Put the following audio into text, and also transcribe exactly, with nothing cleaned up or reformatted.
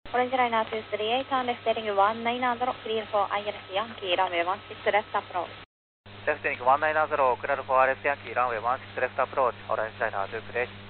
Orange Liner two three eight, on left heading one nine zero, clear for I L S Yankee, runway one six left approach. Left heading one nine zero, clear for I L S Yankee, runway one six left approach, Orange Liner two three eight.